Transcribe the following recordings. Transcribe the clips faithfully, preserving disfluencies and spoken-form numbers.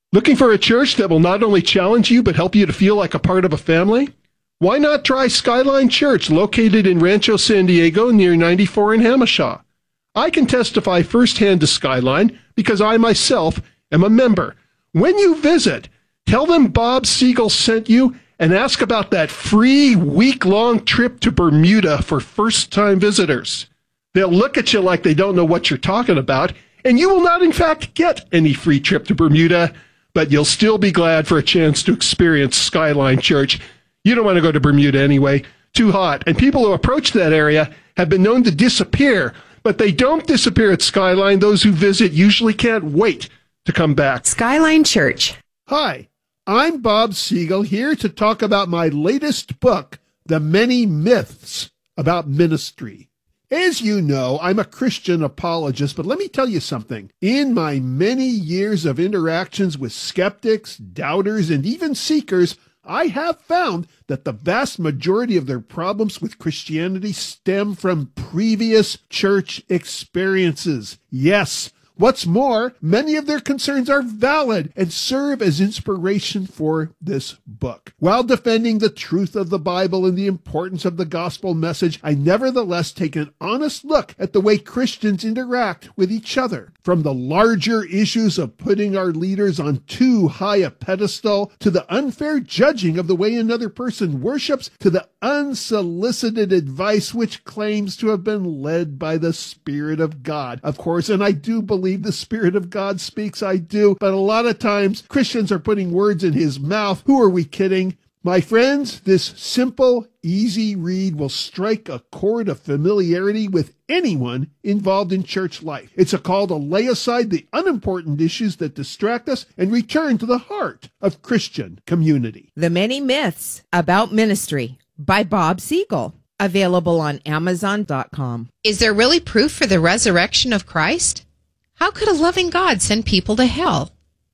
Looking for a church that will not only challenge you, but help you to feel like a part of a family? Why not try Skyline Church, located in Rancho San Diego near ninety-four in Hamishaw? I can testify firsthand to Skyline because I myself am a member. When you visit, tell them Bob Siegel sent you and ask about that free week-long trip to Bermuda for first-time visitors. They'll look at you like they don't know what you're talking about, and you will not, in fact, get any free trip to Bermuda, but you'll still be glad for a chance to experience Skyline Church. You don't want to go to Bermuda anyway. Too hot. And people who approach that area have been known to disappear, but they don't disappear at Skyline. Those who visit usually can't wait to come back. Skyline Church. Hi, I'm Bob Siegel, here to talk about my latest book, The Many Myths About Ministry. As you know, I'm a Christian apologist, but let me tell you something. In my many years of interactions with skeptics, doubters, and even seekers, I have found that the vast majority of their problems with Christianity stem from previous church experiences. Yes, what's more, many of their concerns are valid and serve as inspiration for this book. While defending the truth of the Bible and the importance of the gospel message, I nevertheless take an honest look at the way Christians interact with each other. From the larger issues of putting our leaders on too high a pedestal, to the unfair judging of the way another person worships, to the unsolicited advice which claims to have been led by the Spirit of God. Of course, and I do believe the Spirit of God speaks, I do, but a lot of times Christians are putting words in his mouth. Who are we kidding? My friends, this simple, easy read will strike a chord of familiarity with anyone involved in church life. It's a call to lay aside the unimportant issues that distract us and return to the heart of Christian community. The Many Myths About Ministry by Bob Siegel. Available on Amazon dot com. Is there really proof for the resurrection of Christ? How could a loving God send people to hell?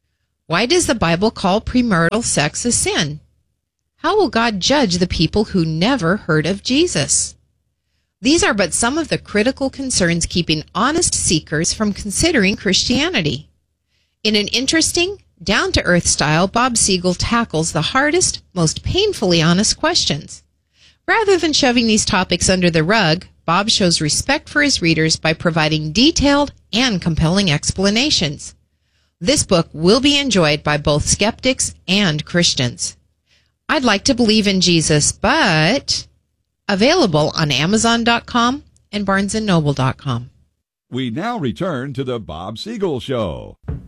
Why does the Bible call premarital sex a sin? How will God judge the people who never heard of Jesus? These are but some of the critical concerns keeping honest seekers from considering Christianity. In an interesting, down-to-earth style, Bob Siegel tackles the hardest, most painfully honest questions. Rather than shoving these topics under the rug, Bob shows respect for his readers by providing detailed and compelling explanations. This book will be enjoyed by both skeptics and Christians. I'd like to believe in Jesus, but available on Amazon dot com and Barnes and Noble dot com. We now return to the Bob Siegel Show.